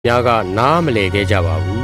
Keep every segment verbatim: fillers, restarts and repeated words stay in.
များကနားမလည်ခဲ့ကြပါဘူး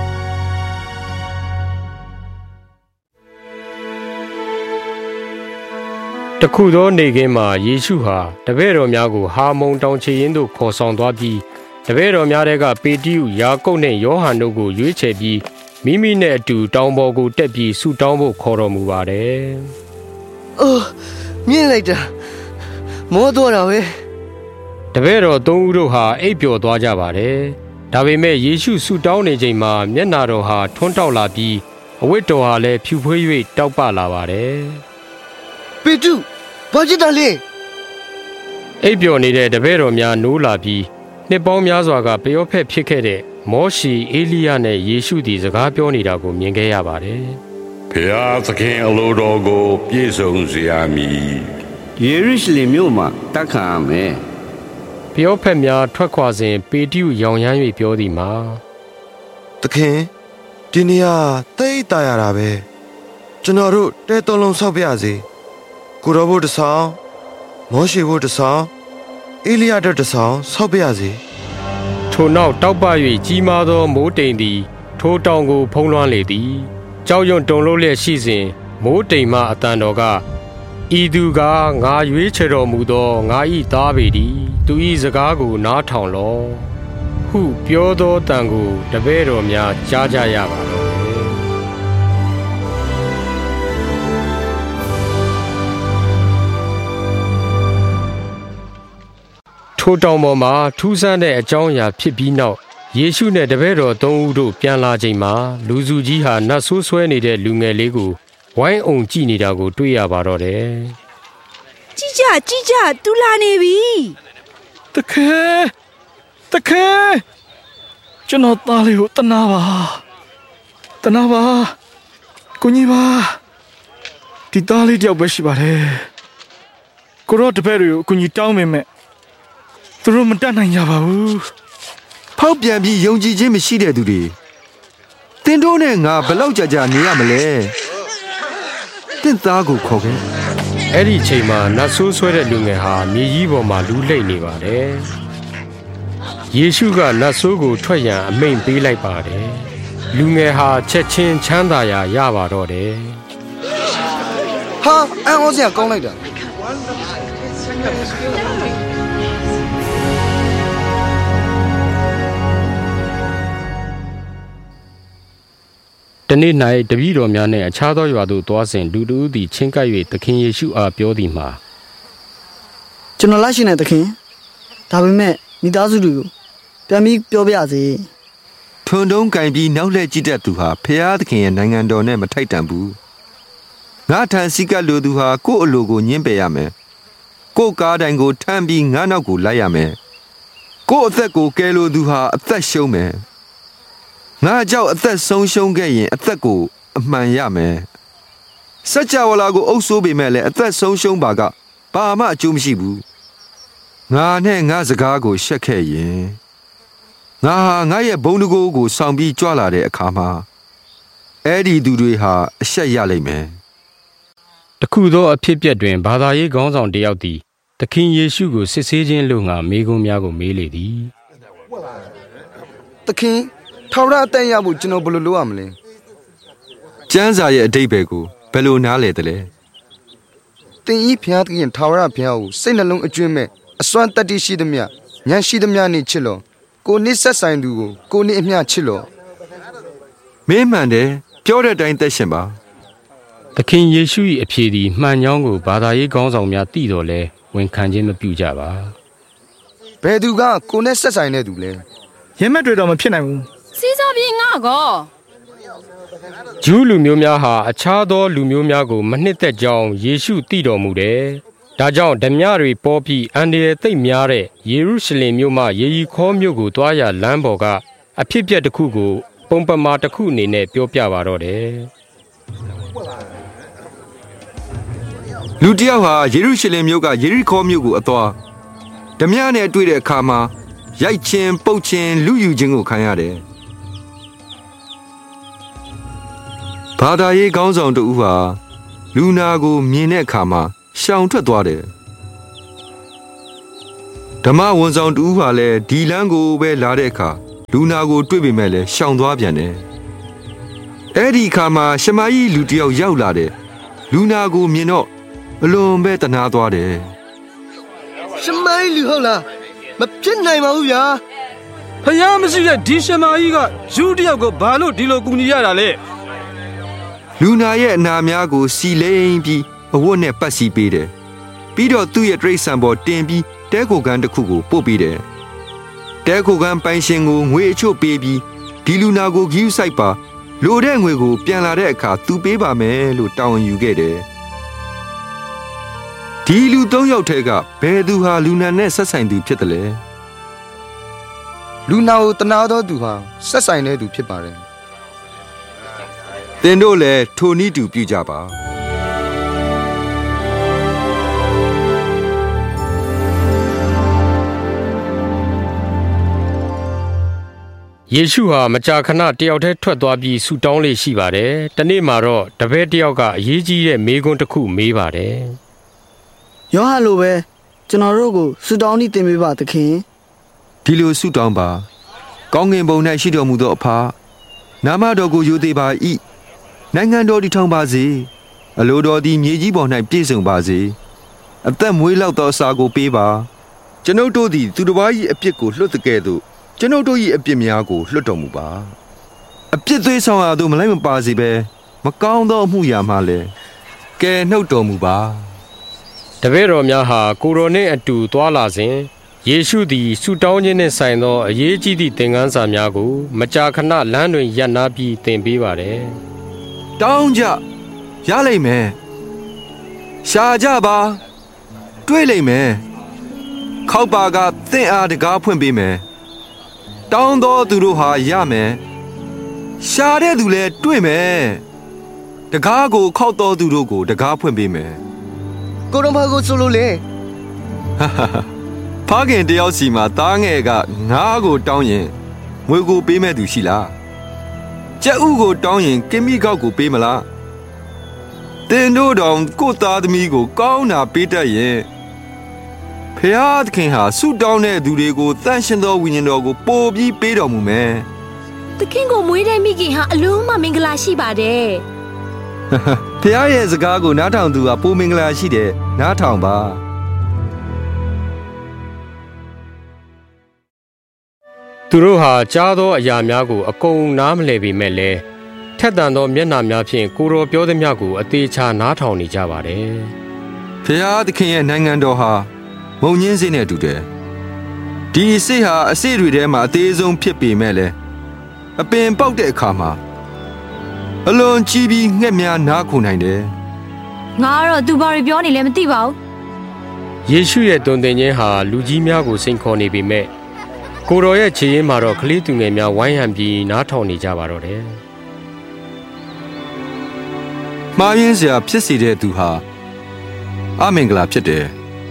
တခုသောနေခင်းမှာယေရှုဟာတပည့်တော်များကိုဟာမုန်တောင်ခြေရင်းသို့ခေါ်ဆောင်သွားပြီးတပည့်တော်များကပေတရုယာကုပ်နှင့်ယောဟန်တို့ကိုရွေးချယ်ပြီးမိမိနဲ့အတူတောင်ပေါ်ကိုတက်ပြီးဆုတောင်းဖို့ခေါ်တော်မူပါတယ်။အိုးမြင်လိုက်တာမောတော့တာပဲတပည့်တော်သုံးဦးတို့ဟာအိပ်ပျော်သွားကြပါတယ်ဒါပေမဲ့ယေရှုဆုတောင်းနေချိန်မှာမျက်နာတော်ဟာထွန်းတောက်လာပြီးအဝတ်တော်ဟာလည်းဖြူဖွေး၍တောက်ပလာပါတယ်ပေတရုဘာဖြစ်တာလဲအိပ်ပျော်နေတဲ့တပည့်တော်များနိုးလာပြီးနှစ်ပေါင်းများစွာကပျောဖက်ဖြစ်ခဲ့တဲ့မောရှေအေလိယနဲ့ယေရှုသည်စကားပြောနေတာကိုမြင်ခဲ့ရပါတယ်။ဖျားသခင်အလိုတော်ကိုပြည့်စုံစေရမည်။ယေရုရှလင်မြို့မှာတက်ခံရမယ်။ပျောဖက်များထွက်ခွာစဉ်ပေတရုရောင်ရမ်း၍ပြောသည်မှာသခင်ဒီနေရာသိပ်တာရတာပဲကျွန်တော်တို့တဲတုံးလုံးဆောက်ပြရစီကိုတော်ဘုတ်တဆောင်မောရှေဘုတ်တဆောင်အေလိယတို့တဆောင်ဆောက်ပြရစီထိုနောက်တောက်ပ၍ကြီးမားသောမိုးတိမ်သည်ထိုတောင်ကိုဖုံးလွှမ်းလေသည်ကြောက်ရွံ့တုန်လှုပ်လျက်ရှိစဉ်မိုးတိမ်မှအတန်တော်ကဤသူကငါရွေးချယ်တော်မူသောငါ၏သားပေသည်သူ၏စကားကိုနားထောင်လော့ဟုပြောသောတန်ကိုတပည့်တော်များကြားကြရပါတော့ထိုတောင်ပေါ်မှာထူးဆန်းတဲ့အကြောင်းအရာဖြစ်ပြီးနောက်ယေရှုနဲ့တပည့်တော်သုံးဦးတို့ပြန်လာချိန်မှာလူစုကြီးဟာနတ်ဆိုးဆွဲနေတဲ့လူငယ်လေးကိုဝိုင်းအောင်ကြည့်နေတာကိုတွေ့ရပါတော့တယ်။ကြည့်ကြကြည့်ကြသူလာနေပြီ။တခဲတခဲကျွန်တော်သားလေးကိုတနာပါတနာပါကိုကြီးပါဒီသားလေးတယောက်ပဲရှိပါတယ်။ကိုရောတပည့်တွေကိုကိုကြီးတောင်းမိမယ်သူတို့မတတ်နိုင်ကြပါဘူးဖောက်ပြန်ပြီးယုံကြည်ခြင်းမရှိတဲ့သူတွေတင်တို့နဲ့ငါဘလောက်ကြာကြာနေရမလဲတင့်သားကိုခေါ်ခဲ့အဲ့ဒီချိန်မှာနတ်ဆိုးဆွဲတဲ့လူငယ်ဟာမြေကြီးပေါ်မှာလူးလိမ့်နေပါတယ်ယေရှုကနတ်ဆိုးကိုထွက်ရန်အမိန့်ပေးလိုက်ပါတယ်လူငယ်ဟာချက်ချင်းချမ်းသာရာရပါတော့တယ်ဟာအံ့ဩစရာကောင်းလိုက်တာတနေ့၌တပည့်တော်များနှင့်အခြားသောရွာသို့သွားစဉ်လူတို့သည်ချင်းကပ်၍သခင်ယေရှုအားပြောသည်မှာကျွန်တော်လိုက်ရှင်တဲ့သခင်ဒါပေမဲ့မိသားစုတွေကိုပြန်ပြီးပြောပြစေထွန်းတုံးကင်ပြီးနောက်လှည့်ကြည့်တတ်သူဟာဖျားသခင်ရဲ့နိုင်ငံတော်နဲ့မထိုက်တန်ဘူးငါထံစီကပ်လိုသူဟာကိုယ့်အလိုကိုညှင်းပယ်ရမယ်ကိုယ့်ကားတိုင်ကိုထမ်းပြီးငါနောက်ကိုလိုက်ရမယ်ကိုယ့်အသက်ကိုကယ်လိုသူဟာအသက်ရှုံးမယ်ငါကြောက်အသက်ဆုံးရှုံးခဲ့ရင်အသက်ကိုအမှန်ရမယ်စัจ java လာကိုအုပ်ဆိုးပေမဲ့လည်းအသက်ဆုံးရှုံးပါကဘာမှအကျိုးမရှိဘူးငါနဲ့ငါစကားကိုရှက်ခဲ့ရင်ငါဟာငါရဲ့ဘုံတကိုးကိုဆောင်ပြီးကြွလာတဲ့အခါမှာအဲ့ဒီသူတွေဟာအရှက်ရလိမ့်မယ်တခုသောအဖြစ်ပြက်တွင်ဘာသာရေးခေါင်းဆောင်တယောက်သည်သခင်ယေရှုကိုစစ်ဆေးခြင်းလို့ငါမေးခွန်းများကိုမေးလေသည်သခင်ထာဝရအသက်ရဖို့ကျွန်တော်ဘယ်လိုလုပ်ရမလဲကျမ်းစာရဲ့အဓိပ္ပာယ်ကိုဘယ်လိုနားလည်သလဲသင်ဤဘုရားသခင်ထာဝရဘုရားကိုစိတ်နှလုံးအကျွမ်းမဲ့အစွမ်းတတ္တိရှိသမျှဉာဏ်ရှိသမျှနဲ့ချစ်လောကိုနစ်ဆက်ဆိုင်သူကိုကိုနစ်အမျှချစ်လောမင်းမှန်တယ်ပြောတဲ့အတိုင်းသက်ရှင်ပါသခင်ယေရှု၏အဖြေသည်မှန်ကြောင်းကိုဘာသာရေးခေါင်းဆောင်များသိတော်လဲဝန်ခံခြင်းမပြုကြပါဘယ်သူကကိုနဲ့ဆက်ဆိုင်တဲ့သူလဲရဲမက်တွေတော့မဖြစ်နိုင်ဘူးစီးစောပြေငါကောဂျူးလူမျိုးများဟာအခြားသောလူမျိုးများကိုမနှစ်သက်ကြောင်းယေရှုသိတော်မူတယ်။ဒါကြောင့်ဓမြတွေပေါ်ပြီးအန္တရာယ်သိပ်များတဲ့ယေရုရှလင်မြို့မှယေရီခေါမြို့ကိုတွားရလမ်းပေါ်ကအဖြစ်ပြက်တစ်ခုကိုပုံပမာတစ်ခုအနေနဲ့ပြောပြပါတော့တယ်။လူတစ်ယောက်ဟာယေရုရှလင်မြို့ကယေရီခေါမြို့ကိုအသွားဓမြနဲ့တွေ့တဲ့အခါမှာရိုက်ချင်းပုတ်ချင်းလူယူခြင်းကိုခံရတယ်။ဘာသာရေးခေါင်းဆောင်တူဟာလူနာကိုမြင်တဲ့အခါမှာရှောင်ထွက်သွားတယ်။ဓမ္မဝန်ဆောင်တူဟာလည်းဒီလမ်းကိုပဲလာတဲ့အခါလူနာကိုတွေ့ပေမဲ့လည်းရှောင်သွားပြန်တယ်အဲ့ဒီခါမှာရှမကြီးလူတယောက်ရောက်လာတယ်လူနာကိုမြင်တော့အလွန်ပဲတနာသွားတယ်ရှမကြီးလူဟုတ်လားမဖြစ်နိုင်ပါဘူးဗျာဖယားမရှိတဲ့ဒီရှမကြီးကယူတယောက်ကိုဘာလို့ဒီလိုကူညီရတာလဲလူနာရဲ့အနာများကိုစီလိမ့်ပြီးအဝတ်နဲ့ပတ်စီပေးတယ်ပြီးတော့သူ့ရဲ့တရိတ်ဆန်ပေါ်တင်ပြီးတဲခိုကန်းတစ်ခုကိုပို့ပေးတယ်တဲခိုကန်းပိုင်ရှင်ကိုငွေအချို့ပေးပြီးဒီလူနာကိုဂီးဆိုင်ပါလိုတဲ့ငွေကိုပြန်လာတဲ့အခါသူပေးပါမယ်လို့တောင်းယူခဲ့တယ်ဒီလူသုံးယောက်ထဲကဘယ်သူဟာလူနာနဲ့ဆက်ဆိုင်သူဖြစ်တယ်လဲလူနာကိုတနာတော်သူဟာဆက်ဆိုင်တဲ့သူဖြစ်ပါတယ်သင်တို့လည်းထိုနည်းတူပြုကြပါယေရှုဟာမကြာခဏတယောက်တည်းထွက်သွားပြီးဆူတောင်းလေးရှိပါတယ်။တနေ့မှာတော့တပည့်တယောက်ကအရေးကြီးတဲ့မေးခွန်းတစ်ခုမေးပါတယ်။ယောဟန်လိုပဲကျွန်တော်တို့ကိုဆူတောင်းနေတင်ပေးပါသခင်။ဒီလိုဆူတောင်းပါ။ကောင်းကင်ဘုံ၌ရှိတော်မူသောအဖနာမတော်ကိုယိုသေးပါ၏။နိုင်ငံတော်တည်ထောင်ပါစေ။အလိုတော်သည်မြေကြီးပေါ်၌ပြည့်စုံပါစေ။အသက်မွေးလောက်သောအစာကိုပေးပါ။ကျွန်ုပ်တို့သည်သူတစ်ပါး၏အပြစ်ကိုလွှတ်တဲ့ကဲ့သို့ကျွန်ုပ်တို့၏အပြစ်များကိုလွှတ်တော်မူပါအပြစ်သွေးဆောင်ရာသို့မလိုက်မပါစေဘဲမကောင်းသောအမှုရာမှလည်းကယ်နှုတ်တော်မူပါတပည့်တော်များဟာကိုရိုနှင့်အတူသွားလာစဉ်ယေရှုသည်ဆူတောင်းခြင်းနှင့်ဆိုင်သောအရေးကြီးသည့်သင်ခန်းစာများကိုမကြာခဏလမ်းတွင်ရပ်နားပြီးသင်ပေးပါတယ်တောင်းကြရလိမ့်မယ်ရှာကြပါတွေ့လိမ့်မယ်ခောက်ပါကသင်အားတကားဖွင့်ပေးမယ်တောင်းသောသူတို့ဟာရမယ်ရှာတဲ့သူလည်းတွေ့မယ်တကားကိုခောက်သောသူတို့ကိုတကားဖွင့်ပေးမယ်ကိုတော်ဘာကိုဆိုလို့လဲဖခင်တယောက်စီမှာသားငယ်ကငါးကိုတောင်းရင်ငွေကိုပေးမဲ့သူရှိလားကြက်ဥကိုတောင်းရင်ကင်မီကောက်ကိုပေးမလားတင်တို့တော်ကိုသားသမီးကိုကောင်းတာပေးတတ်ရင်ဖျားသခင်ဟာဆုတောင်းတဲ့သူတွေကိုတန်ရှင်သောဝိညာဉ်တော်ကိုပို့ပြီးပေးတော်မူမယ်။သခင်ကိုမွေးတဲ့မိခင်ဟာအလုံးမမင်္ဂလာရှိပါတယ်။ဖျားရဲ့စကားကိုနားထောင်သူဟာပိုမင်္ဂလာရှိတယ်နားထောင်ပါ။သူတို့ဟာကြားသောအရာများကိုအကုန်နားမလည်ပေမဲ့လည်းထက်သန်သောမျက်နှာများဖြင့်ကိုတော်ပြောသမျှကိုအသေးချာနားထောင်နေကြပါတယ်။ဖျားသခင်ရဲ့နိုင်ငံတော်ဟာမုံညင်းစိတ်နဲ့တူတယ်ဒီစိတ်ဟာအစိတ်တွေထဲမှာအသေးဆုံးဖြစ်ပေမဲ့လည်းအပင်ပေါက်တဲ့အခါမှာအလွန်ကြီးပြီးငှက်များနားခုန်နိုင်တယ်ငါကတော့သူဘာတွေပြောနေလဲမသိပါဘူးယေရှုရဲ့တုန်တင်ခြင်းဟာလူကြီးများကိုစိန်ခေါ်နေပေမဲ့ကိုတော်ရဲ့ခြေရင်းမှာတော့ကလေးသူငယ်များဝိုင်းဟန်ပြီးနားထောင်နေကြပါတော့တယ်မှားယွင်းစရာဖြစ်စေတဲ့သူဟာအမင်္ဂလာဖြစ်တယ်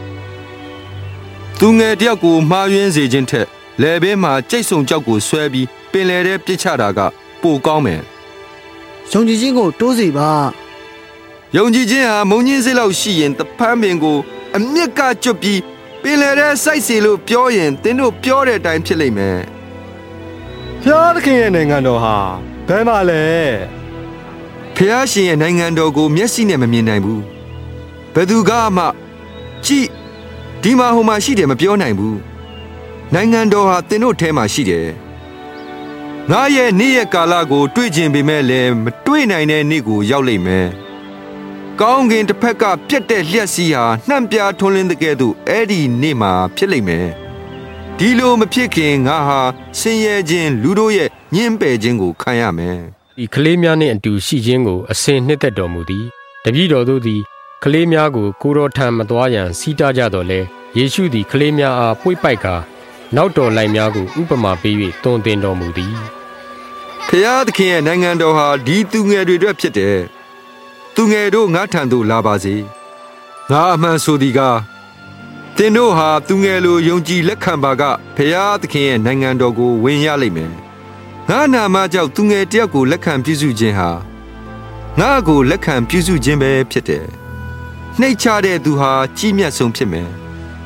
သူငယ်တယောက်ကိုမှားယွင်းစေခြင်းထက်လယ်ဘေးမှာကြိတ်ဆုံကြောက်ကိုဆွဲပြီးပင်လယ်ထဲပစ်ချတာကပိုကောင်းမယ်။ယုံကြည်ခြင်းကိုတိုးစေပါ။ယုံကြည်ခြင်းဟာမုံညင်းစိတ်လောက်ရှိရင်တဖန်းပင်ကိုအမြင့်ကကျွတ်ပြီးပင်လယ်ထဲစိုက်စီလို့ပြောရင်သင်တို့ပြောတဲ့အတိုင်းဖြစ်လိမ့်မယ်။ဖျားသခင်ရဲ့နိုင်ငံတော်ဟာဘယ်မှာလဲ။ဖျားရှင်ရဲ့နိုင်ငံတော်ကိုမျက်စိနဲ့မမြင်နိုင်ဘူး။ဘယ်သူကမှကြည့်ဒီမှာဟိုမှာရှိတယ်မပြောနိုင်ဘူးနိုင်ငံတော်ဟာသင်တို့ထဲမှာရှိတယ်ငါရဲ့နေ့ရက်ကာလကိုတွေ့ကျင်ပေမဲ့လည်းမတွေ့နိုင်တဲ့နေ့ကိုရောက်လိမ့်မယ်ကောင်းကင်တစ်ဖက်ကပြတ်တဲ့လျှက်စီးဟာနှံ့ပြားထွန်းလင်းတဲ့ကဲ့သို့အဲ့ဒီနေ့မှာဖြစ်လိမ့်မယ်ဒီလိုမဖြစ်ခင်ငါဟာဆင်းရဲခြင်းလူတို့ရဲ့ညှင်းပယ်ခြင်းကိုခံရမယ်ဒီကလေးများနှင့်အတူရှိခြင်းကိုအစဉ်နှစ်သက်တော်မူသည်တပည့်တော်တို့သည်ကလေးများကိုကိုတော်ထံမသွားရန်စီးတားကြတော်လဲယေရှုသည်ကလေးများအားပွေ့ပိုက်ကာနောက်တော်လိုက်များကိုဥပမာပေး၍တွင်တင်တော်မူသည်ဖျားသခင်ရဲ့နိုင်ငံတော်ဟာဒီသူငယ်တွေအတွက်ဖြစ်တယ်သူငယ်တို့ငါထံသို့လာပါစေငါအမှန်ဆိုသည်ကားသင်တို့ဟာသူငယ်လိုယုံကြည်လက်ခံပါကဖျားသခင်ရဲ့နိုင်ငံတော်ကိုဝင်ရလိမ့်မယ်ငါနာမကြောင့်သူငယ်တယောက်ကိုလက်ခံပြုစုခြင်းဟာငါကိုလက်ခံပြုစုခြင်းပဲဖြစ်တယ်နှိတ်ချတဲ့သူဟာကြီးမြတ်ဆုံးဖြစ်မယ်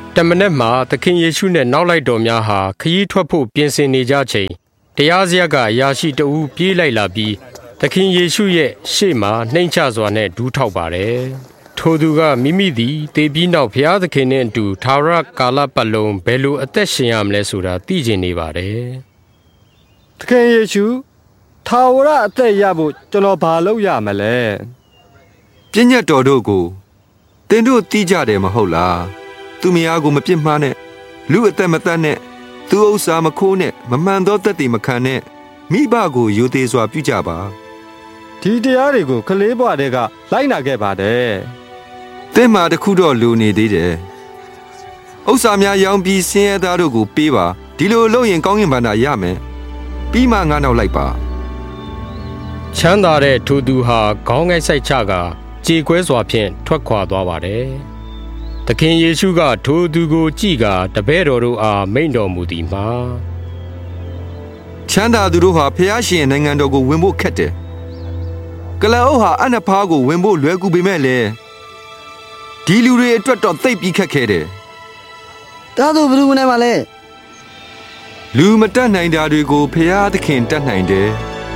တမနက်မှာသခင်ယေရှုနဲ့နောက်လိုက်တော်များဟာခရီးထွက်ဖို့ပြင်ဆင်နေကြချိန်တရားစရပ်ကအရာရှိတဦးပြေးလိုက်လာပြီးသခင်ယေရှုရဲ့ရှေ့မှာနှိမ့်ချစွာနဲ့ဒူးထောက်ပါတယ်ထိုသူကမိမိသည်တေပြီးနောက်ဘုရားသခင်နဲ့အတူသာရကာလပတ်လုံးဘယ်လိုအသက်ရှင်ရမလဲဆိုတာသိကျင်နေပါတယ်သခင်ယေရှုထာဝရအသက်ရဖို့ကျွန်တော်ဘာလုပ်ရမလဲပြည့်ညတ်တော်တို့ကိုသင်တို့သိကြတယ်မဟုတ်လားသူမယားကိုမပြစ်မှားနဲ့လူအသက်မတတ်နဲ့သူဥစ္စာမခိုးနဲ့မမှန်သောသက်တည်မခံနဲ့မိဘကိုယိုသေးစွာပြုကြပါဒီတရားတွေကိုခလေးဘွားတွေကလိုက်နာခဲ့ပါတယ်သင်မှာတခုတော့လူနေသေးတယ်ဥစ္စာများရောင်းပြီးဆင်းရဲသားတို့ကိုပေးပါဒီလိုလုပ်ရင်ကောင်းကင်ဘဏ္ဍာရမယ်ပြီးမှငါနောက်လိုက်ပါချမ်းသာတဲ့ထိုသူဟာခေါင်းငိုက်ဆိုင်ချကကြေကွဲစွာဖြင့်ထွက်ခွာသွားပါတယ်သခင်ယေရှုကထိုသူကိုကြည့်ကာတပည့်တော်တို့အားမိန့်တော်မူသည်မှာချမ်းသာသူတို့ဟာဖျားရှင်နိုင်ငံတော်ကိုဝင်ဖို့ခက်တယ်ကလအုပ်ဟာအနဖားကိုဝင်ဖို့လွယ်ကူပေမဲ့လေဒီလူတွေအတွက်တော့သိပ်ပြီးခက်ခဲတယ်ဒါဆိုဘယ်သူမနိုင်ပါလဲလူမတတ်နိုင်တာတွေကိုဖျားသခင်တတ်နိုင်တယ်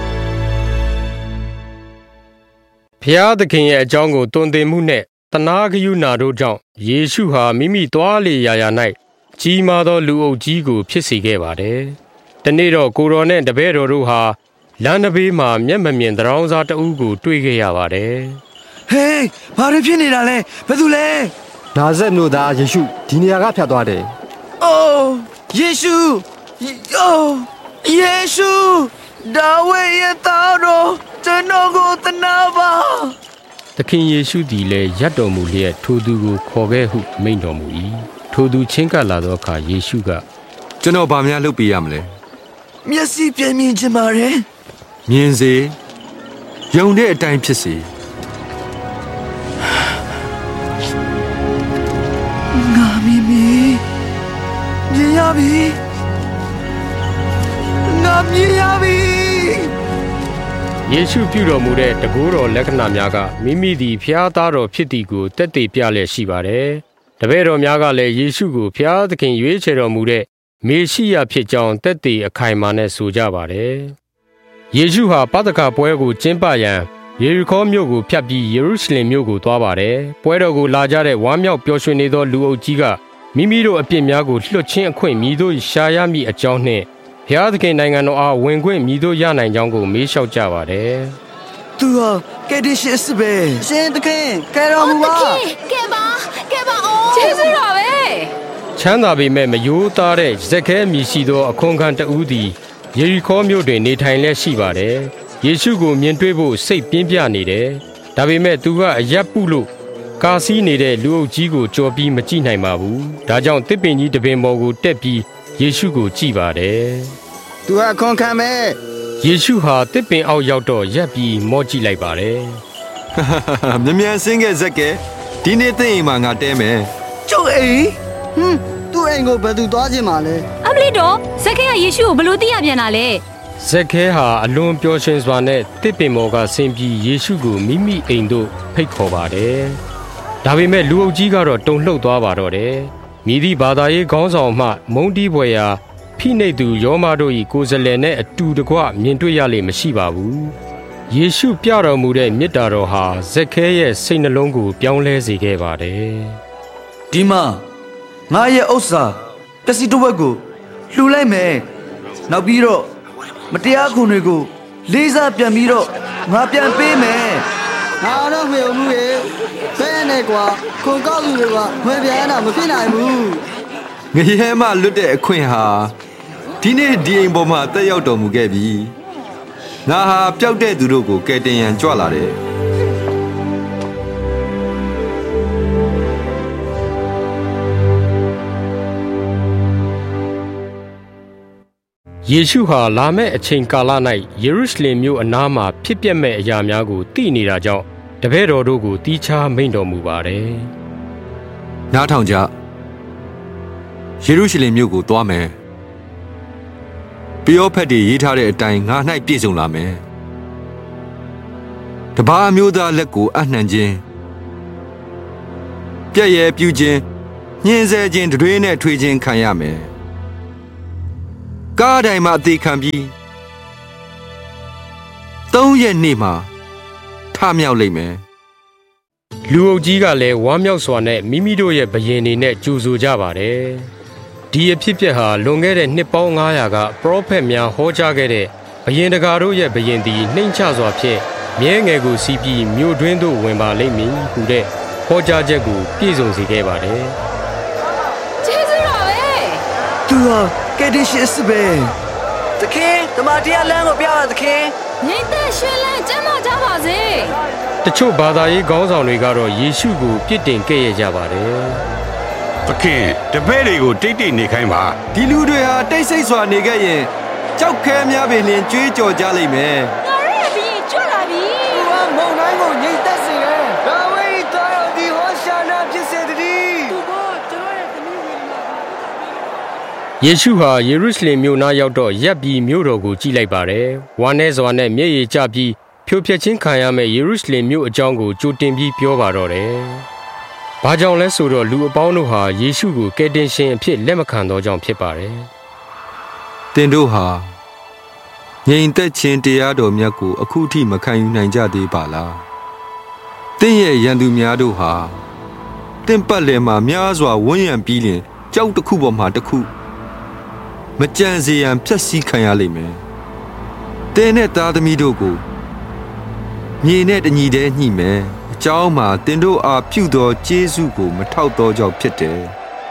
ဖျားသခင်ရဲ့အကြောင်းကိုတွင်တင်မှုနဲ့တနာဂယုဏတို့ကြောင့်ယေရှုဟာမိမိသွားလေရာရာ၌ကြီးမားသောလူအုပ်ကြီးကိုဖြစ်စေခဲ့ပါတယ်။တနေ့တော့ကိုတော်နဲ့တပည့်တော်တို့ဟာလမ်းတစ်ဘေးမှာမျက်မမြင်သရောင်းစားတအုပ်ကိုတွေ့ခဲ့ရပါတယ်။ဟေးဘာတွေဖြစ်နေတာလဲဘယ်သူလဲနာဇက်မြို့သားယေရှုဒီနေရာကဖြတ်သွားတယ်။အိုးယေရှုအိုးယေရှုဒါဝိဒ်ရဲ့သားတော်ကျွန်တော်ကိုတနာပါသခင်ယေရှုသည်လည်းရပ်တော်မူလျက်ထိုသူကိုခေါ်ခဲ့ဟုမိန့်တော်မူ၏ထိုသူချင်းကပ်လာသောအခါယေရှုကကျွန်တော်ဘာများလုပ်ပေးရမလဲမျက်စိပြမြင်ချင်ပါတယ်မြင်စေယုံတဲ့အတိုင်းဖြစ်စေငါမီမီမြင်ရပြီငါမြင်ရပြီယေရှုပြုတော်မူတဲ့တကူတော်လက္ခဏာများကမိမိသည်ဖျားသားတော်ဖြစ်သည်ကိုတက်တည်ပြလျက်ရှိပါတယ်။တပည့်တော်များကလည်းယေရှုကိုဖျားသခင်ရွေးချယ်တော်မူတဲ့မေရှိယဖြစ်ကြောင်းတက်တည်အခိုင်အမာနဲ့ဆိုကြပါတယ်။ယေရှုဟာပသခါပွဲကိုကျင်းပရန်ယေရီခေါမြို့ကိုဖြတ်ပြီးယေရုရှလင်မြို့ကိုသွားပါတယ်။ပွဲတော်ကိုလာကြတဲ့ဝမ်းမြောက်ပျော်ရွှင်နေသောလူအုပ်ကြီးကမိမိတို့အပြစ်များကိုလွှတ်ခြင်းအခွင့်မြည်တို့ရှာရမည့်အကြောင်းနှင့်ဘုရားသခင်နိုင်ငံတော်အားဝင်ခွင့်မြည်တို့ရနိုင်ကြောင်းကိုမေးလျှောက်ကြပါတယ်။သူဟာကယ်တင်ရှင်စစ်ပဲ။ရှင်သခင်ကယ်တော်မူပါ။ကယ်ပါကယ်ပါအိုးကျေးဇူးတော်ပဲ။ချမ်းသာပေမဲ့မယိုးသားတဲ့ဇက်ခဲမြည်ရှိသောအခွန်ခံတဦးသည်ယေရီခေါမြို့တွင်နေထိုင်လျက်ရှိပါတယ်။ယေရှုကိုမြင်တွေ့ဖို့စိတ်ပြင်းပြနေတယ်။ဒါပေမဲ့သူကအရက်ပုလို့ကာစီးနေတဲ့လူအုပ်ကြီးကိုကြော်ပြီးမကြည့်နိုင်ပါဘူး။ဒါကြောင့်တစ်ပင်ကြီးတပင်ပေါ်ကိုတက်ပြီးယေရှုကိုကြည့်ပါတယ်။သူဟာခွန်ခံမဲ့ယေရှုဟာတစ်ပင်အောက်ရောက်တော့ရပ်ပြီးမော့ကြည့်လိုက်ပါတယ်။မြ мян စင်းခဲ့ဇက်ကဲဒီနေ့သိရင်မှငါတဲမယ်။ကျုပ်အိမ်ဟွန်းသူ့အိမ်ကိုဘယ်သူသွားခြင်းမလဲ။အမလီတော့ဇက်ခဲကယေရှုကိုဘယ်လိုသိရပြန်တာလဲ။ဇက်ခဲဟာအလွန်ပျော်ရွှင်စွာနဲ့တစ်ပင်ပေါ်ကဆင်းပြီးယေရှုကိုမိမိအိမ်သို့ဖိတ်ခေါ်ပါတယ်။ဒါပေမဲ့လူအုပ်ကြီးကတော့တုန်လှုပ်သွားပါတော့တယ်။မိသည့်ဘာသာရေးခေါင်းဆောင်မှမုန်းတီးပွဲရာဖိနှိပ်သူယောမတို့၏ကိုယ်စားလှယ်နဲ့အတူတကွမြင်တွေ့ရလိမ့်မရှိပါဘူး။ယေရှုပြတော်မူတဲ့မေတ္တာတော်ဟာဇက်ခဲရဲ့စိတ်နှလုံးကိုပြောင်းလဲစေခဲ့ပါတယ်။ဒီမှာငါရဲ့ဥစ္စာပစ္စည်းတစ်ဝက်ကိုလှူလိုက်မယ်။နောက်ပြီးတော့မတရားခွန်တွေကိုလေးစားပြန်ပြီးတော့ငါပြန်ပေးမယ်။ငါတော့မယုံဘူးရဲ့။ဘယ်နဲ့ကွာခွန်ကောက်လူတွေကမပြန်တာမဖြစ်နိုင်ဘူး။ငရဲမလွတ်တဲ့အခွင့်ဟာဒီနေ့ဒီအိမ်ပေါ်မှာတက်ရောက်တော်မူခဲ့ပြီ။ငါဟာပျောက်တဲ့သူတို့ကိုကယ်တင်ရန်ကြွလာတယ်။ယေရှုဟာလာမယ့်အချိန်ကာလ၌ယေရုရှလင်မြို့အနားမှာဖြစ်ပျက်မဲ့အရာများကိုသိနေတာကြောင့်တပည့်တော်တို့ကိုတီးခြားမိန့်တော်မူပါတယ်။နားထောင်ကြ။ယေရုရှလင်မြို့ကိုသွားမယ်။ပယောဖက်တွေရေးထားတဲ့အတိုင်းငါ၌ပြည့်စုံလာမယ်။တပါးမျိုးသားလက်ကိုအနှံခြင်းပြည့်ရဲပြုခြင်းညင်ဆဲခြင်းတွေနဲ့ထွေခြင်းခံရမယ်ကားတိုင်းမှာအသေးခံပြီးသုံးရက်နေ့မှာထမြောက်လိမ့်မယ်လူအုပ်ကြီးကလည်းဝမ်းမြောက်စွာနဲ့မိမိတို့ရဲ့ဘယင်တွေနဲ့ကြိုဆိုကြပါတယ်ဒီအဖြစ်အပျက်ဟာလွန်ခဲ့တဲ့နှစ်ပေါင်းငါးရာကပရောဖက်များဟောကြားခဲ့တဲ့ဘယင်တကာတို့ရဲ့ဘယင်သည်နှိမ့်ချစွာဖြင့်မြဲငယ်ကိုစီးပြီးမြို့တွင်းသို့ဝင်ပါလိမ့်မည်ဟူတဲ့ဟောကြားချက်ကိုပြည့်စုံစေခဲ့ပါတယ်ကျေးဇူးတော်ပဲသူဟာကယ်တင်ရှင်စစ်ပဲသခင်တမန်တရားလမ်းကိုပြပါသခင်ငြိမ်သက်ရှင်လန်းကျမ်းမာကြပါစေတချို့ဘာသာရေးခေါင်းဆောင်တွေကတော့ယေရှုကိုပြစ်တင်ခဲ့ရကြပါတယ်သခင်တပည့်တွေကိုတိတ်တိတ်နေခိုင်းပါဒီလူတွေဟာတိတ်ဆိတ်စွာနေခဲ့ရင်ကြောက်ခဲများပင်လျင်ကြွေးကြော်ကြလိမ့်မယ်ငါရဲ့ဘီကြွလာပြီသူကမုန်တိုင်းကိုငြိမ်သက်စေတယ်ဒါဝိဒ်သားတော်ဒီဟောရှာနာဖြစ်စေတည်းသူကကျွန်တော်ရဲ့သမီးဝင်လာယေရှုဟာယေရုရှလင်မြို့နားရောက်တော့ရပ်ပြီးမြို့တော်ကိုကြည့်လိုက်ပါတယ်ဝမ်းနည်းစွာနဲ့မျက်ရည်ကျပြီးဖြိုဖျက်ခြင်းခံရမယ့်ယေရုရှလင်မြို့အကြောင်းကိုကြိုတင်ပြီးပြောပါတော့တယ်။ဘာကြောင့်လဲဆိုတော့လူအပေါင်းတို့ဟာယေရှုကိုကယ်တင်ရှင်အဖြစ်လက်မခံသောကြောင့်ဖြစ်ပါတယ်။သင်တို့ဟာငြိမ်သက်ခြင်းတရားတော်မြတ်ကိုအခုထိမခံယူနိုင်ကြသေးပါလား။သင်ရဲ့ရန်သူများတို့ဟာသင်ပတ်လည်မှာများစွာဝန်းရံပြီးလျင်ကြောက်တစ်ခုပေါ်မှာတစ်ခုမကြံစေရန်ဖျက်ဆီးခံရလိမ့်မယ်။သင်နဲ့သားသမီးတို့ကိုမြေနဲ့တညီတည်းညှိမယ်အကြောင်းမှာသင်တို့အားပြုသောကျေးဇူးကိုမထောက်သောကြောင့်ဖြစ်တယ်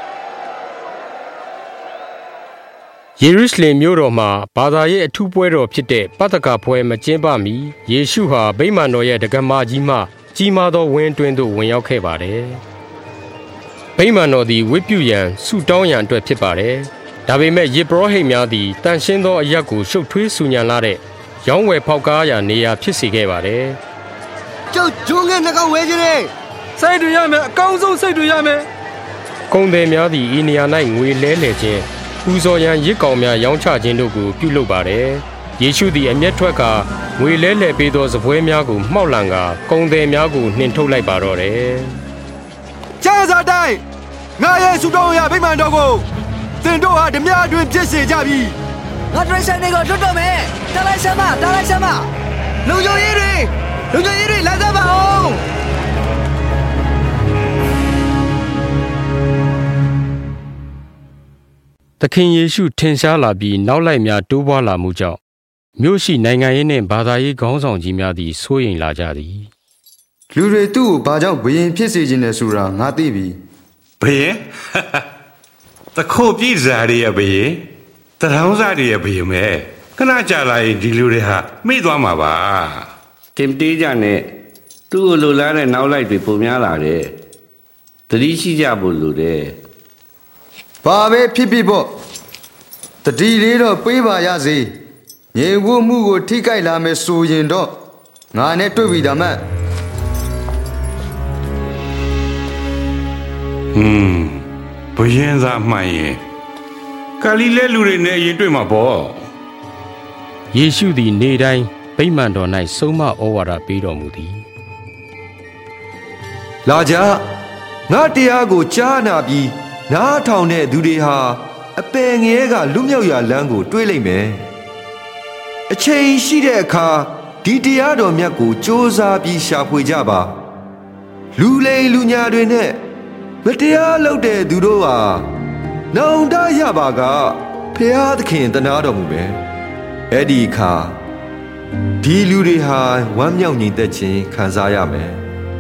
ယေရုရှလင်မြို့တော်မှာဘာသာရေးအထူးပွဲတော်ဖြစ်တဲ့ပတ္တကပွဲမကျင်းပမီယေရှုဟာဗိမာန်တော်ရဲ့တက္ကမကြီးမှကြီးမားသောဝင်းတွင်းသို့ဝင်ရောက်ခဲ့ပါတယ်ဗိမာန်တော်သည်ဝတ်ပြုရန်ဆုတောင်းရန်အတွက်ဖြစ်ပါတယ်ဒါပေမဲ့ယေဘရဟိတ်များသည်တန်ရှင်းသောအရက်ကိုရှုပ်ထွေးဆူညံလာတဲ့ရောင်းဝယ်ဖောက်ကားရာနေရာဖြစ်စေခဲ့ပါတယ်။ကျုပ်ဂျုံငယ်နှကောင်ဝဲခြင်းနဲ့စိတ်တွေရမယ်အကောင်းဆုံးစိတ်တွေရမယ်။ကုန်သည်များသည်ဤနေရာ၌ငွေလဲလှယ်ခြင်းပူဇော်ရန်ရစ်ကောင်များရောင်းချခြင်းတို့ကိုပြုလုပ်ပါတယ်။ယေရှုသည်အမျက်ထွက်ကငွေလဲလှယ်ပေးသောစပွဲများကိုမှောက်လန်ကာကုန်သည်များကိုနှင်ထုတ်လိုက်ပါတော့တယ်။ကျမ်းစာတိုင်းငါရဲ့ဆုတောင်းရာဗိမာန်တော်ကိုသင်တို့ဟာဓမြအတွင်ဖြစ်စေကြပြီ။ငါဒရက်ဆန်တွေကိုလွတ်တော့မယ်တာလိုက်ဆမ်းမတာလိုက်ဆမ်းမလူကြိုရေးတွေလူကြိုရေးတွေလာကြပါအောင်သခင်ယေရှုထင်ရှားလာပြီးနောက်လိုက်များတိုးပွားလာမှုကြောင့်မြို့ရှိနိုင်ငံရေးနှင့်ဘာသာရေးခေါင်းဆောင်ကြီးများသည်စိုးရိမ်လာကြသည်လူတွေသူ့ကိုဘာကြောင့်ဘယင်ဖြစ်စေခြင်းလဲဆိုတာငါသိပြီဘယင်တခုတ်ပြည်စားရရဲ့ဘယင်တထောင်းစားတွေရဲ့ဘယင်မဲခဏကြာလာရင်ဒီလူတွေဟာမိသွားမှာပါတင်တေးကြနဲ့သူ့ကိုလိုလားတဲ့နောက်လိုက်တွေပုံများလာတယ်တတိရှိကြဖို့လိုတယ်ဘာပဲဖြစ်ဖြစ်ပေါ့တတိလေးတော့ပေးပါရစေငြိမ်ဝတ်မှုကိုထိကြိုက်လာမယ်ဆိုရင်တော့ငါနဲ့တွေ့ပြီဒါမှဟွန်းဘယင်သားမှန်ရင်ဂါလိလဲလူတွေနဲ့အရင်တွေ့မှာပေါ့ယေရှုသည်နေ့တိုင်းဗိမာန်တော်၌ဆုံးမဩဝါဒပေးတော်မူသည်လာကြငါတရားကိုကြားနာပြီးနားထောင်တဲ့သူတွေဟာအပယ်ငရဲကလွတ်မြောက်ရာလမ်းကိုတွေးလိုက်မယ်အချိန်ရှိတဲ့အခါဒီတရားတော်မြတ်ကိုစ조사ပြီးရှာဖွေကြပါလူလိမ်လူညာတွေနဲ့မတရားလုပ်တဲ့သူတို့ဟာနောင်တရပါကဖျားသခင်တနာတော်မူမယ်အဲ့ဒီအခါဒီလူတွေဟာဝမ်းမြောက်ညီသက်ခြင်းခံစားရမယ်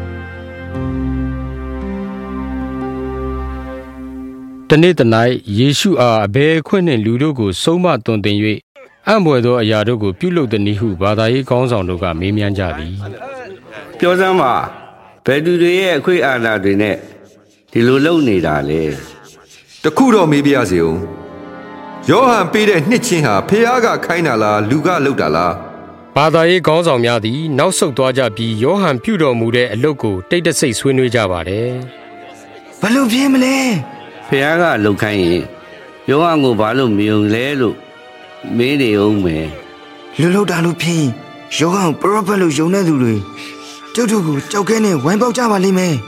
တနေ့တနေ့ယေရှုအားအဘယ်ခွင့်နှင့်လူတို့ကိုဆုံးမသွန်သင်၍အံ့ဘွယ်သောအရာတို့ကိုပြုလုပ်သည်နည်းဟုဘာသာရေးခေါင်းဆောင်တို့ကမေးမြန်းကြသည်ပြောစမ်းပါဘယ်သူတွေရဲ့အခွင့်အာဏာတွေနဲ့ဒီလိုလုပ်နေတာလဲတခုတော့မေးပြရစီဦးယောဟန်ပေးတဲ့နှစ်ချင်းဟာဖခင်ကခိုင်းတာလားလူကလုပ်တာလားဘာသာရေးခေါင်းဆောင်များသည်နောက်ဆုတ်သွားကြပြီးယောဟန်ပြုတော်မူတဲ့အလုပ်ကိုတိတ်တဆိတ်ဆွေးနွေးကြပါတယ်ဘယ်လိုဖြစ်မလဲဖခင်ကလှုပ်ခိုင်းရင်ယောဟန်ကိုဘာလို့မယုံလဲလို့မေးနေအောင်မယ်လူလှုပ်တာလို့ဖြစ်ယောဟန်ပရောဖက်လို့ယုံတဲ့သူတွေကျုပ်တို့ကိုကြောက်ခဲနဲ့ဝိုင်းပေါက်ကြပါလိမ့်မယ်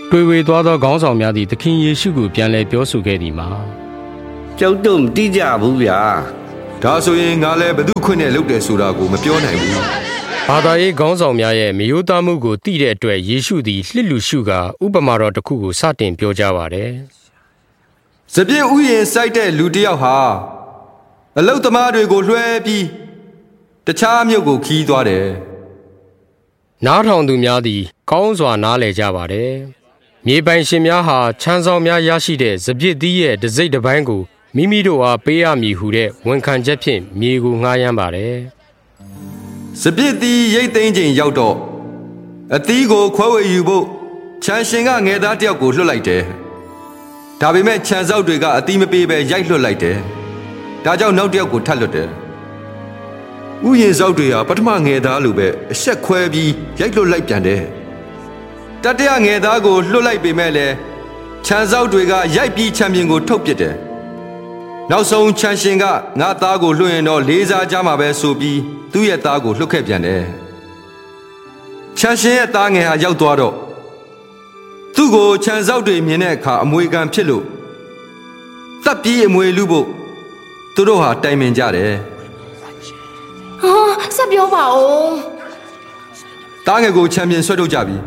တွေ့ဝေသွားသောခေါင်းဆောင်များသည်သခင်ယေရှုကိုပြန်လည်ပြောဆိုခဲ့သည်မှာကျောက်တို့မတိကြဘူးဗျာဒါဆိုရင်ငါလည်းဘသူခွင့်နဲ့လုပ်တယ်ဆိုတာကိုမပြောနိုင်ဘူးဘာသာရေးခေါင်းဆောင်များရဲ့မယိုးသားမှုကိုသိတဲ့အတွက်ယေရှုသည်လှစ်လူရှုကာဥပမာတော်တစ်ခုကိုစတင်ပြောကြားပါတယ်စပြည့်ဥယျာဉ်စိုက်တဲ့လူတစ်ယောက်ဟာအလုတ်သမားတွေကိုလွှဲပြီးတခြားမြို့ကိုခီးသွားတယ်နားထောင်သူများသည်ကောင်းစွာနားလည်ကြပါတယ်မြေပိုင်ရှင်များဟာချမ်းဆောင်များရရှိတဲ့စပြည့်သီးရဲ့တစ်စိတ်တစ်ပိုင်းကိုမိမိတို့အားပေးရမည်ဟုတဲ့ဝန်ခံချက်ဖြင့်မြေကိုငှားရမ်းပါတယ်စပြည့်သီးရိတ်သိမ်းချိန်ရောက်တော့အသီးကိုခွဲဝေယူဖို့ချမ်းရှင်ကငယ်သားတစ်ယောက်ကိုလွှတ်လိုက်တယ်ဒါပေမဲ့ခြံစောက်တွေကအသီးမပေးပဲရိုက်လွှတ်လိုက်တယ်ဒါကြောင့်နောက်တစ်ယောက်ကိုထပ်လွှတ်တယ်ဥယျာဉ်စောက်တွေဟာပထမငယ်သားလိုပဲအဆက်ခွဲပြီးရိုက်လွှတ်လိုက်ပြန်တယ်တတိယငယ်သားကိုလွှတ်လိုက်ပေမဲ့လည်းခြံစောက်တွေကရိုက်ပြီးချမ်းပြင်ကိုထုတ်ပစ်တယ်နောက်ဆုံးချမ်းရှင်ကငါသားကိုလွှတ်ရင်တော့လေးစားကြမှာပဲဆိုပြီးသူ့ရဲ့သားကိုလွှတ်ခဲ့ပြန်တယ်ချမ်းရှင်ရဲ့သားငယ်ဟာရောက်သွားတော့သူ့ကိုခြံစောက်တွေမြင်တဲ့အခါအမွေခံဖြစ်လို့တပ်ပြီးအမွေလူဖို့သူတို့ဟာတိုင်ပင်ကြတယ်ဟာဆက်ပြောပါဦးတားငယ်ကိုချန်ပီယံဆွဲထုတ်ကြပြီ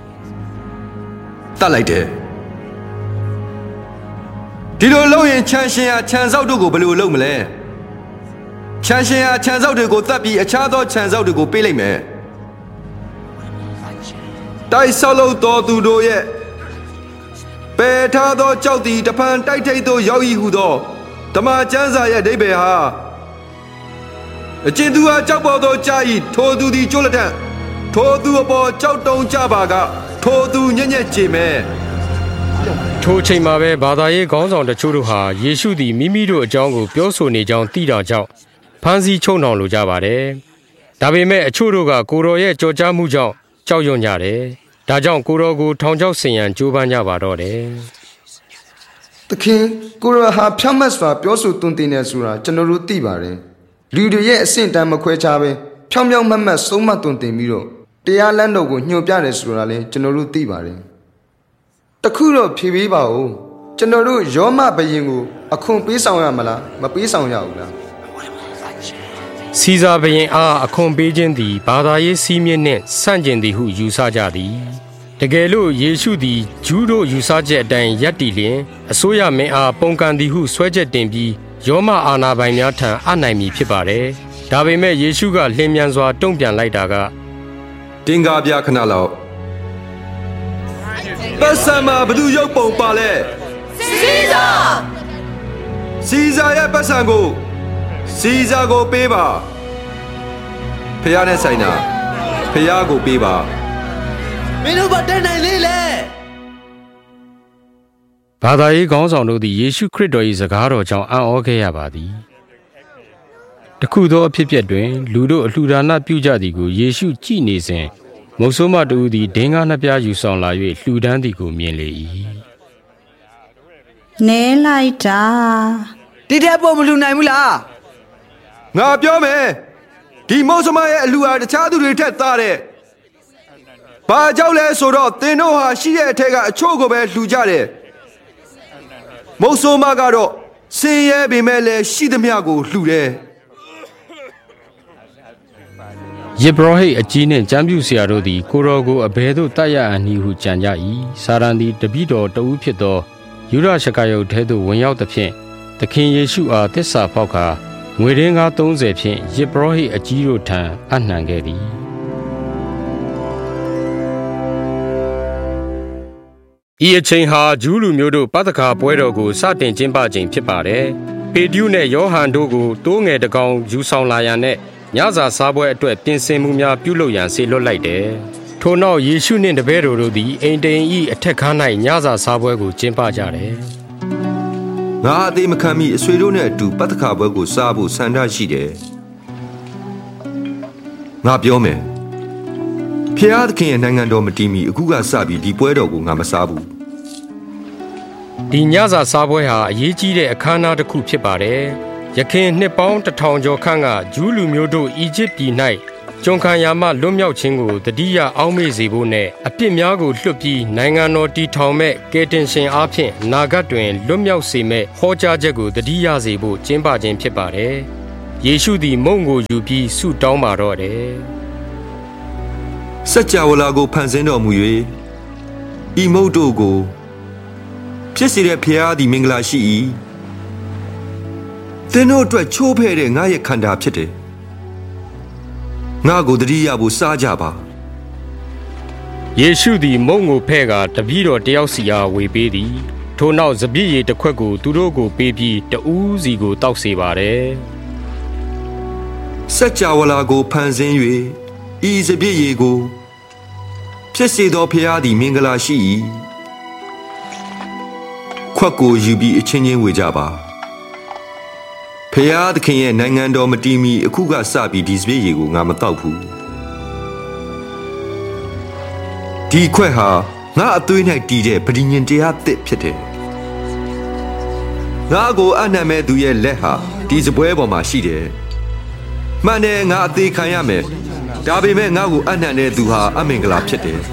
တတ်လိုက်တယ်ဒီလိုလုပ်ရင်ချန်ရှင်ဟာခြံစောက်တို့ကိုဘယ်လိုလုပ်မလဲခြံရှင်ဟာခြံစောက်တွေကိုတတ်ပြီးအခြားသောခြံစောက်တွေကိုပေးလိုက်မယ်တိုက်ဆောက်လို့တော်သူတို့ရဲ့ပယ်ထားသောကြောက်သည်တဖန်တိုက်ထိတ်သို့ရောက်၏ဟုသောဓမ္မကျမ်းစာရဲ့အဓိပ္ပာယ်ဟာအကျဉ်သူဟာကြောက်ပေါ်သောကြာ၏ထိုသူသည်ကျွတ်လက်ထထိုသူအပေါ်ကြောက်တုံကြပါကထိုသူညံ့ညက်ကြည်မဲ့ထိုချိန်မှာပဲဘာသာရေးခေါင်းဆောင်တချို့တို့ဟာယေရှုသည်မိမိတို့အကြောင်းကိုပြောဆိုနေကြောင်းသိတာကြောင့်ဖမ်းဆီးချုပ်နှောင်လိုကြပါတယ်ဒါပေမဲ့အချို့တို့ကကိုတော်ရဲ့ကြော်ကြားမှုကြောင့်ကြောက်ရွံ့ကြတယ်ဒါကြောင့်ကိုတော်ကိုထောင်ချောက်ဆင်ရန်ကြိုးပမ်းကြပါတော့တယ်သခင်ကိုတော်ဟာဖြောင့်မတ်စွာပြောဆိုသွန်သင်နေဆိုတာကျွန်တော်တို့သိပါတယ်လူတွေရဲ့အဆင့်တန်းမခွဲခြားပဲဖြောင့်ဖြောင့်မတ်မတ်ဆုံးမသွန်သင်ပြီးတော့တရားလမ်းတော်ကိုညွှန်ပြတယ်ဆိုတာလည်းကျွန်တော်တို့သိပါတယ်တခုတော့ဖြေပေးပါဦးကျွန်တော်တို့ယောမဘယင်ကိုအခွန်ပေးဆောင်ရမလားမပေးဆောင်ရဘူးလားစီဇာဘယင်အားအခွန်ပေးခြင်းသည်ဘာသာရေးစည်းမျဉ်းနှင့်ဆန့်ကျင်သည်ဟုယူဆကြသည်တကယ်လို့ယေရှုသည်ဂျူးတို့ယူဆချက်အတိုင်းယက်တီလျင်အစိုးရမင်းအားပုံကန်သည်ဟုဆွဲချက်တင်ပြီးယောမအာနာပိုင်များထံအနိုင်မည်ဖြစ်ပါတယ်ဒါပေမဲ့ယေရှုကလျင်မြန်စွာတုံ့ပြန်လိုက်တာကတင်ကားပြခဏလောက်ပတ်စံမှာဘသူရုပ်ပုံပါလဲစီဇာစီဇာရဲ့ပတ်စံကိုစီဇာကိုပေးပါဖះနဲ့ဆိုင်တာဖះကိုပေးပါမင်းတို့ဘာတက်နိုင်လေလဲဘာသာရေးခေါင်းဆောင်တို့သည်ယေရှုခရစ်တော်၏စကားတော်ကြောင့်အံ့ဩခဲ့ရပါသည်တခုသောအဖြစ်အပျက်တွင်လူတို့အလှူဒါနပြုကြသည်ကိုယေရှုကြည့်နေစဉ်မုတ်ဆိုးမတူသည်ဒင်္ဂါနှစ်ပြားယူဆောင်လာ၍လှူဒန်းသည်ကိုမြင်လေ၏နဲလိုက်တာဒီတဲ့ပုံမလှူနိုင်ဘူးလားငါပြောမယ်ဒီမုတ်ဆိုးမရဲ့အလှူဟာတခြားသူတွေထက်သားတဲ့ဘာကြောင့်လဲဆိုတော့သင်တို့ဟာရှိတဲ့အထက်ကအချို့ကိုပဲလှူကြတယ်မုတ်ဆိုးမကတော့စင်ရဲပေမဲ့လည်းရှိသမျှကိုလှူတယ်ယေဘရဟိအကြီးနှင့်ကျမ်းပြုဆရာတို့သည်ကိုတော်ကိုအဘယ်သို့တတ်ရအန်ဟုကြံကြ၏စာရန်သည်တပည့်တော်တဦးဖြစ်သောယူဒရှကာယုတ်ထဲသို့ဝင်ရောက်သဖြင့်သခင်ယေရှုအားသစ္စာဖောက်ကာငွေရင်းကားသုံးဆယ်ဖြင့်ယေဘရဟိအကြီးတို့ထံအနှံခဲ့သည်ဤအချိန်ဟာဂျူးလူမျိုးတို့ပသခါပွဲတော်ကိုစတင်ကျင်းပချိန်ဖြစ်ပါတယ်ပေတရုနဲ့ယောဟန်တို့ကိုတိုးငယ်တကောင်ယူဆောင်လာရန်နဲ့ညစာစားပွဲအတွက်ပြင်ဆင်မှုများပြုလုပ်ရန်ဆေလွတ်လိုက်တယ်။ထို့နောက်ယေရှုနှင့်တပည့်တော်တို့သည်အိမ်တိန်၏အထက်ခန်း၌ညစာစားပွဲကိုကျင်းပကြတယ်။ငါအသေးမခံမီအဆွေတို့နဲ့အတူပတ္တခါပွဲကိုစားဖို့ဆန္ဒရှိတယ်။ငါပြောမယ်။ဖျားသခင်ရဲ့နိုင်ငံတော်မတည်မီအခုကစပြီးဒီပွဲတော်ကိုငါမစားဘူး။ဒီညစာစားပွဲဟာအရေးကြီးတဲ့အခမ်းအနားတစ်ခုဖြစ်ပါတယ်။ယခင်နှစ်ပေါင်းတစ်ထောင်ကျော်ခန့်ကဂျူးလူမျိုးတို့အီဂျစ်ပြည်၌ကျွန်ခံရမှလွတ်မြောက်ခြင်းကိုတတိယအောက်မေ့စေဖို့နဲ့အပြစ်များကိုလွှတ်ပြီးနိုင်ငံတော်တည်ထောင်မဲ့ကယ်တင်ရှင်အားဖြင့်နာဂတ်တွင်လွတ်မြောက်စေမဲ့ဟောကြားချက်ကိုတတိယစေဖို့ကျင်းပခြင်းဖြစ်ပါတယ်။ယေရှုသည်မုန့်ကိုယူပြီးဆုတောင်းပါတော့တယ်စัจ java လာကိုဖန်ဆင်းတော်မူ၍ဤမုတ်တို့ကိုဖြစ်စေတဲ့ဖျားသည်မင်္ဂလာရှိ၏သင်တို့အတွက်ချိုးဖဲ့တဲ့ငါရဲ့ခန္ဓာဖြစ်တယ်ငါကိုတတိယဖို့စားကြပါယေရှုသည်မုန့်ကိုဖဲ့ကတပည့်တော်တယောက်စီအားဝေပေးသည်ထို့နောက်စပြည့်ရည်တစ်ခွက်ကိုသူတို့ကိုပေးပြီးတဦးစီကိုတောက်စေပါတယ်စัจ java လာကိုဖန်ဆင်း၍ဤစပြည့်ရည်ကိုဖြစ်စေသောဖျားသည်မင်္ဂလာရှိ၏ခွက်ကိုယူပြီးအချင်းချင်းဝေကြပါဖျားသခင်ရဲ့နိုင်ငံတော်မတည်မီအခုကစပြီးဒီစပြည့်ရည်ကိုငါမတောက်ဘူးဒီခွက်ဟာငါအသွေး၌တည်တဲ့ပဋိညာဉ်တရားသစ်ဖြစ်တယ်ငါကိုအနံ့မဲ့သူရဲ့လက်ဟာဒီစပွဲပေါ်မှာရှိတယ်မှန်တယ်ငါအသေးခံရမယ်ဒါပေမဲ့ငါကိုအနံ့တဲ့သူဟာအမင်္ဂလာဖြစ်တယ်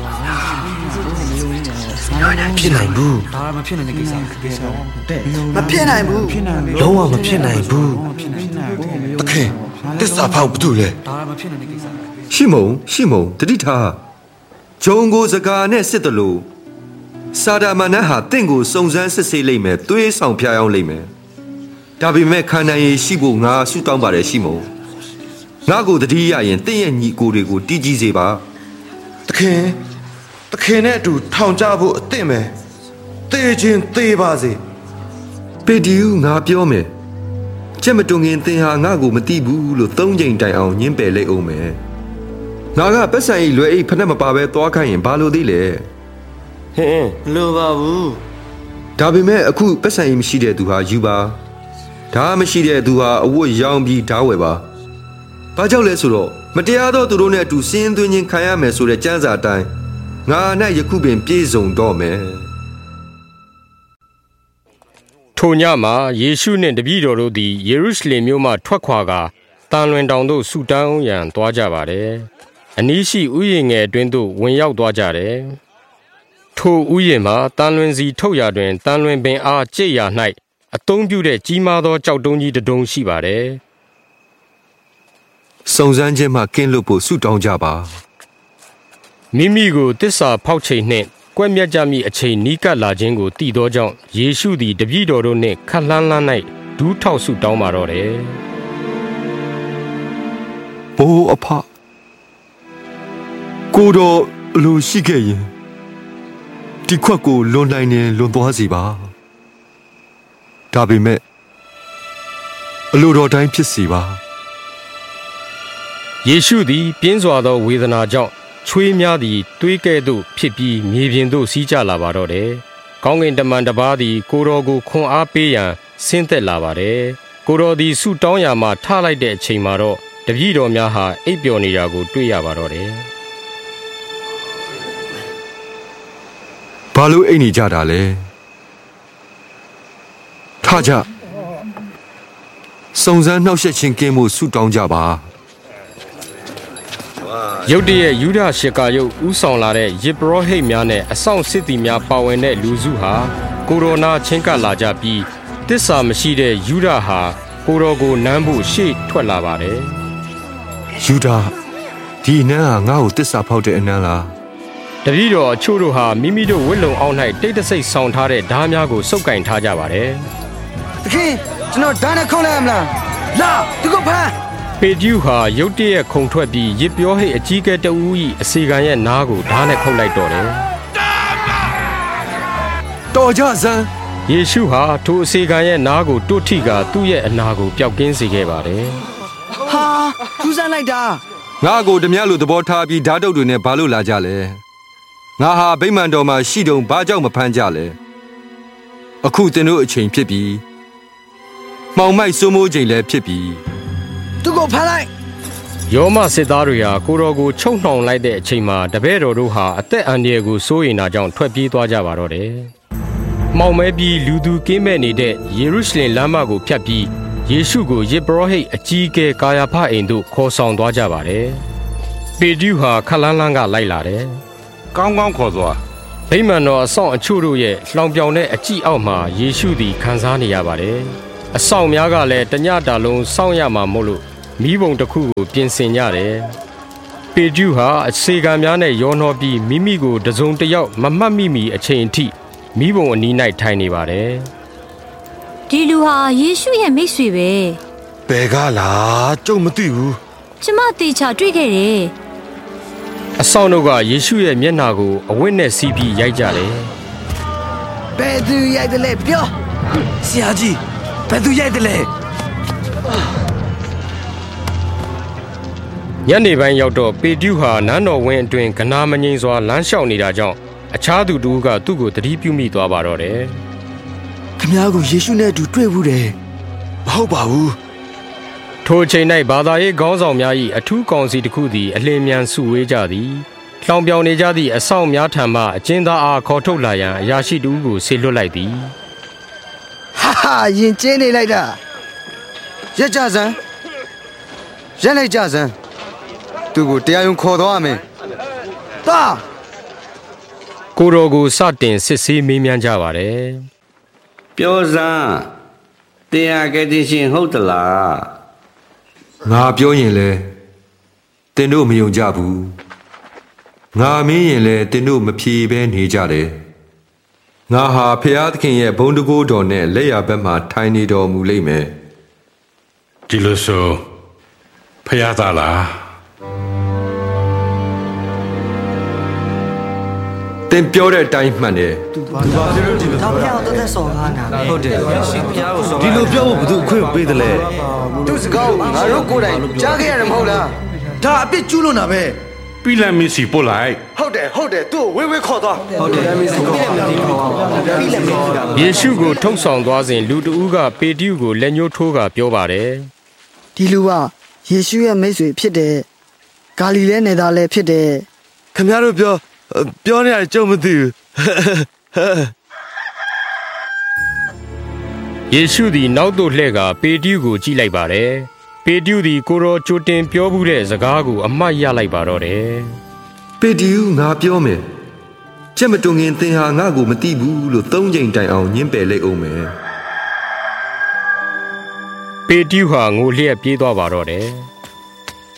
ဖြစ်နိုင်ဘူးဒါမဖြစ်နိုင်တဲ့ကိစ္စဖြစ်တော့တဲ့မဖြစ်နိုင်ဘူးလုံးဝမဖြစ်နိုင်ဘူးတခင်တစ္ဆာဖောက်ဘာလို့လဲဒါမဖြစ်နိုင်တဲ့ကိစ္စရှိမုံရှိမုံတတိထားဂျုံကိုစကားနဲ့စစ်တယ်လို့စာဒာမနတ်ဟာတင့်ကိုစုံစမ်းစစ်ဆေးလိမ့်မယ်သွေးဆောင်ဖျားအောင်လိမ့်မယ်ဒါပေမဲ့ခန္ဓာရည်ရှိဖို့ငါဆုတောင်းပါတယ်ရှိမုံငါကိုတတိယရင်တင့်ရဲ့ညီကိုတွေကိုတီးကြည့်စေပါတခင်တခင်နဲ့အတူထောင်ကြဖို့အသင့်မယ်သေခြင်းသေပါစေပေဒီယူငါပြောမယ်ချက်မတုံငင်သင်ဟာငါကိုမသိဘူးလို့သုံးချိန်တိုင်အောင်ညှင်းပယ်လိုက်အောင်မယ်ငါကပတ်စံဤလွယ်အိတ်ဖက်နဲ့မပါပဲသွားခိုင်းရင်ဘာလို့သေးလဲဟင်းမလိုပါဘူးဒါပေမဲ့အခုပတ်စံဤမရှိတဲ့သူဟာယူပါဒါမရှိတဲ့သူဟာအဝတ်ရောင်းပြီးဓာဝယ်ပါဘာကြောင့်လဲဆိုတော့မတရားသောသူတို့နဲ့အတူစင်းသွင်းခြင်းခံရမယ်ဆိုတဲ့ကျမ်းစာအတိုင်းငါနဲ့ယခုပင်ပြည့်စုံတော့မယ်ထိုညမှာယေရှုနှင့်တပည့်တော်တို့သည်ယေရုရှလင်မြို့မှထွက်ခွာကာတန်လွင်တောင်သို့ဆူတောင်းရန်သွားကြပါတယ်။အနီးရှိဥယျာဉ်ငယ်အတွင်းသို့ဝင်ရောက်သွားကြတယ်။ထိုဥယျာဉ်မှာတန်လွင်စီထုတ်ရာတွင်တန်လွင်ပင်အားကျိတ်ရာ၌အသုံးပြုတဲ့ကြီးမားသောကြောက်တုံးကြီးတစ်တုံးရှိပါတယ်။စုံစမ်းခြင်းမှကင်းလွတ်ဖို့ဆုတောင်းကြပါ။မိမိကိုတစ္ဆာဖောက်ချိန်နှင့်ကွက်မြတ်ကြမည့်အချိန်နီးကပ်လာခြင်းကိုသိသောကြောင့်ယေရှုသည်တပည့်တော်တို့နှင့်ခပ်လှမ်းလှမ်း၌ဒူးထောက်ဆုတောင်းပါတော့တယ်။ဘိုးအဖကိုတော်လူရှိခဲ့ရင်ဒီခွက်ကိုလွန်နိုင်ရင်လွန်သွားစီပါ။ဒါပေမဲ့အလိုတော်တိုင်းဖြစ်စီပါ။ယေရှုသည်ပြင်းစွာသောဝေဒနာကြောင့်ချွေးများသည်သွေးကဲ့သို့ဖြစ်ပြီးမြေပြင်သို့စီးကျလာပါတော့တယ်။ကောင်းကင်တမန်တစ်ပါးသည်ကိုတော်ကိုခွန်အားပေးရန်ဆင်းသက်လာပါတယ်။ကိုတော်သည်ဆုတောင်းရာမှထလိုက်တဲ့အချိန်မှာတော့တပည့်တော်များဟာအိပ်ပျော်နေတာကိုတွေ့ရပါတော့တယ်။ဘာလို့အိပ်နေကြတာလဲ။ထကြစုံစမ်းနှောက်ယှက်ခြင်းကင်းမှုဆုတောင်းကြပါ။ရုတ်တရက်ယူဒရှကာယုတ်ဥဆောင်လာတဲ့ယေဘရဟိတ်များနဲ့အဆောင်စစ်သည်များပါဝင်တဲ့လူစုဟာကိုရိုနာချင်းကပ်လာကြပြီးတစ္ဆာမရှိတဲ့ယူဒဟာကိုတော်ကိုနမ်းဖို့ရှေ့ထွက်လာပါတယ်။ယူဒဒီနန်းဟာငါ့ကိုတစ္ဆာဖောက်တဲ့အနန်းလား။တပည့်တော်အချို့တို့ဟာမိမိတို့ဝတ်လုံအောက်၌တိတ်တဆိတ်ဆောင်ထားတဲ့ဓားများကိုစုပ်ကင်ထားကြပါတယ်။သခင်ကျွန်တော်ဓာတ်နဲ့ခုံးလိုက်မလား။လာဒီကိုဖမ်းပေတျုဟာရုတ်တရက်ခုန်ထွက်ပြီးရစ်ပြောဟိတ်အကြီးကဲတဦး၏အစီခံရဲ့နားကိုဓာတ်နဲ့ခုတ်လိုက်တော့တယ်။တော်ကြစမ်းယေရှုဟာထိုအစီခံရဲ့နားကိုတွတ်ထိကသူ့ရဲ့အနာကိုပျောက်ကင်းစေခဲ့ပါတယ်။ဟာထူးဆန်းလိုက်တာငါကိုဓမြလိုသဘောထားပြီးဓာတ်တုတ်တွေနဲ့ဘာလို့လာကြလဲ။ငါဟာဗိမာန်တော်မှာရှိတုံဘာကြောင့်မဖမ်းကြလဲ။အခုသင်တို့အချိန်ဖြစ်ပြီးမှောင်မိုက်စိုးမိုးချိန်လည်းဖြစ်ပြီးသူကိုဖမ်းလိုက်ယောမစစ်သားတွေဟာကိုတော်ကိုချုပ်နှောင်လိုက်တဲ့အချိန်မှာတပည့်တော်တို့ဟာအသက်အန္တရာယ်ကိုစိုးရိမ်တာကြောင့်ထွက်ပြေးသွားကြပါတော့တယ်။မောင်မဲပြီးလူသူကင်းမဲ့နေတဲ့ယေရုရှလင်လမ်းမကိုဖြတ်ပြီးယေရှုကိုယေဘရဟိတ်အကြီးအကဲကာယာဖအိမ်သို့ခေါ်ဆောင်သွားကြပါတယ်။ပေတျုဟာခလန်းလန်းကလိုက်လာတယ်ကောင်းကောင်းခေါ်သွားဗိမာန်တော်အဆောင်အချို့တို့ရဲ့လှောင်ပြောင်တဲ့အကြည့်အောက်မှာယေရှုသည်ခံစားနေရပါတယ်အဆောင်များကလည်းတညတာလုံးစောင့်ရမှာမို့လို့မိဘုံတစ်ခုကိုပြင်ဆင်ကြတယ်ပေတျုဟာအစေခံများနဲ့ရောနှောပြီးမိမိကိုတစုံတစ်ယောက်မမှတ်မိမီအချိန်အထိမိဘုံအနီး၌ထိုင်နေပါတယ်ဒီလူဟာယေရှုရဲ့မိတ်ဆွေပဲဘယ်ကလားကျုပ်မသိဘူးကျမတေချာတွေ့ခဲ့တယ်အဆောင်တို့ကယေရှုရဲ့မျက်နှာကိုအဝတ်နဲ့စီးပြီးရိုက်ကြတယ်ဘယ်သူရိုက်တယ်လဲပြောဆရာကြီးဘယ်သူရိုက်တယ်လဲညနေပိုင်းရောက်တော့ပေတျုဟာနန်းတော်ဝင်းအတွင်းကနာမငိမ့်စွာလမ်းလျှောက်နေတာကြောင့်အခြားသူတို့ကသူ့ကိုသတိပြုမိသွားပါတော့တယ်ခမည်းကိုယေရှုနဲ့အတူတွေ့ဘူးတယ်မဟုတ်ပါဘူးထိုအချိန်၌ဘာသာရေးခေါင်းဆောင်များ၏အထူးကောင်စီတစ်ခုသည်အလင်းမြန်စုဝေးကြသည်လှောင်ပြောင်နေကြသည့်အဆောင်များထံမှအကျဉ်းသားအားခေါ်ထုတ်လာရန်အရာရှိတို့ကိုဆေလွတ်လိုက်သည်ဟာဟာရင်ကျင်းနေလိုက်တာရက်ကြစမ်းရက်လိုက်ကြစမ်းသူ့ကိုတရားရုံးခေါ်သွားမယ်တာကိုတော်ကိုစတင်စစ်ဆေးမေးမြန်းကြပါတယ်ပြောစမ်းတရားကတိရှင်ဟုတ်သလားငါပြောရင်လဲတင်တို့မယုံကြဘူးငါမင်းရင်လဲတင်တို့မဖြေဘဲနေကြတယ်ငါဟာဖျားသခင်ရဲ့ဘုန်းတကိုးတော်နဲ့လက်ရဘက်မှာထိုင်နေတော်မူလိမ့်မယ်ဒီလိုဆိုဖျားသားလားတင်ပြောတဲ့အတိုင်းမှန်တယ်သူဘာလို့ဒီလိုဖျားတော့တဲ့ဆော်ကားနာဟုတ်တယ်ရှင်ဖျားကိုဆော်ဒီလိုပြောဖို့ဘယ်သူအခွင့်ပေးတယ်လဲသူစကားငါတို့ကိုယ်တိုင်ကြားခဲ့ရတယ်မဟုတ်လားဒါအပြစ်ကျူးလွန်တာပဲပြီးလက်မင်းစီပို့လိုက်ဟုတ်တယ်ဟုတ်တယ်သူ့ကိုဝေးဝေးခေါ်သွားဟုတ်တယ်ပြီးလက်မင်းစီခေါ်ပြီးလက်မင်းစီယေရှုကိုထုတ်ဆောင်သွားစဉ်လူတဦးကပေတျုကိုလက်ညှိုးထိုးကပြောပါတယ်ဒီလူကယေရှုရဲ့မိတ်ဆွေဖြစ်တယ်ဂါလိလဲနယ်သားလည်းဖြစ်တယ်ခင်ဗျားတို့ပြောပြောနေရတယ်ကြုံမသိဘူးယေရှုသည်နောက်သို့လှည့်ကပေတျုကိုကြည့်လိုက်ပါတယ်ပေတျုသည်ကိုတော်ကြိုတင်ပြောမှုတဲ့စကားကိုအမှတ်ရလိုက်ပါတော့တယ်ပေတျုငါပြောမယ်ကြက်မတုံငင်သင်ဟာငါ့ကိုမသိဘူးလို့သုံးချိန်တိုင်အောင်ညှင်းပယ်လိုက်အောင်မယ်ပေတျုဟာငိုလျက်ပြေးသွားပါတော့တယ်